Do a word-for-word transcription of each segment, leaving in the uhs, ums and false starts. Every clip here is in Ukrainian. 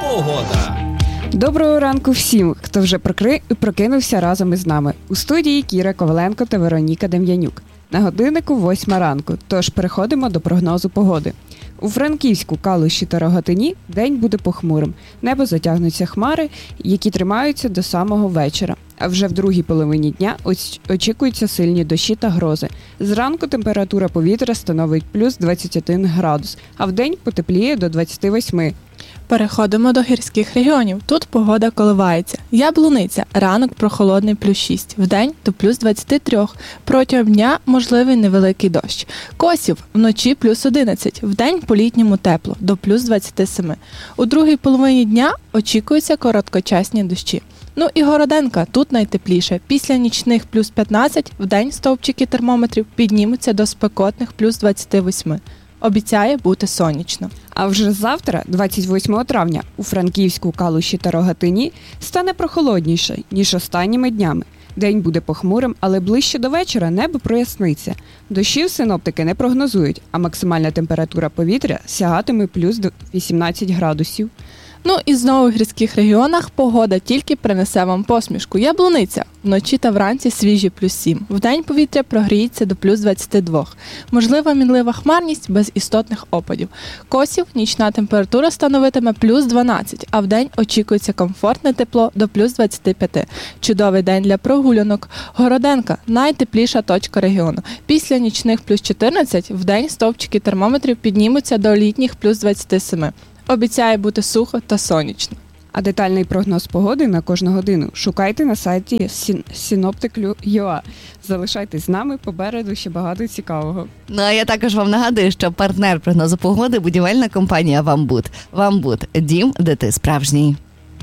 Погода. Доброго ранку всім, хто вже прокри... прокинувся разом із нами. У студії Кіра Коваленко та Вероніка Дем'янюк. На годиннику восьма ранку, тож переходимо до прогнозу погоди. У Франківську, Калуші та Рогатині день буде похмурим. Небо затягнуться хмари, які тримаються до самого вечора. А вже в другій половині дня очікуються сильні дощі та грози. Зранку температура повітря становить плюс двадцять один градус, а вдень потепліє до двадцять восьми. Переходимо до гірських регіонів. Тут погода коливається. Яблуниця. Ранок прохолодний плюс шість. Вдень до плюс двадцять три. Протягом дня можливий невеликий дощ. Косів. Вночі плюс одинадцять. Вдень по-літньому тепло до плюс двадцять сім. У другій половині дня очікуються короткочасні дощі. Ну і Городенка. Тут найтепліше. Після нічних плюс п'ятнадцять. Вдень стовпчики термометрів піднімуться до спекотних плюс двадцять вісім. Обіцяє бути сонячно. А вже завтра, двадцять восьмого травня, у Франківську, Калуші та Рогатині стане прохолодніше, ніж останніми днями. День буде похмурим, але ближче до вечора небо проясниться. Дощів синоптики не прогнозують, а максимальна температура повітря сягатиме плюс вісімнадцять градусів. Ну і знову в гірських регіонах погода тільки принесе вам посмішку. Яблуниця. Вночі та вранці свіжі плюс сім. Вдень повітря прогріється до плюс двадцять два. Можлива мінлива хмарність без істотних опадів. Косів нічна температура становитиме плюс дванадцять, а вдень очікується комфортне тепло до плюс двадцять п'ять. Чудовий день для прогулянок. Городенка – найтепліша точка регіону. Після нічних плюс чотирнадцять, вдень стовпчики термометрів піднімуться до літніх плюс двадцять сім. Обіцяє бути сухо та сонячно. А детальний прогноз погоди на кожну годину шукайте на сайті синоптик крапка ю а. Залишайтесь з нами, попереду ще багато цікавого. Ну а я також вам нагадую, що партнер прогнозу погоди – будівельна компанія «Вамбуд». «Вамбуд» – дім, де ти справжній.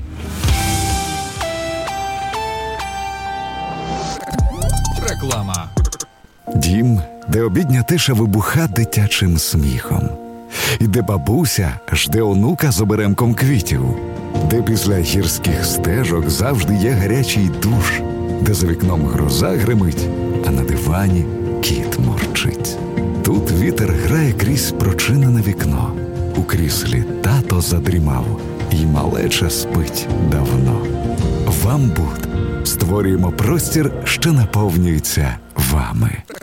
Реклама. Дім, де обідня тиша вибуха дитячим сміхом. І де бабуся жде онука з оберемком квітів. Де після гірських стежок завжди є гарячий душ. Де за вікном гроза гримить, а на дивані кіт морчить. Тут вітер грає крізь прочинене вікно. У кріслі тато задрімав, і малеча спить давно. «Вамбуд» створюємо простір, що наповнюється вами.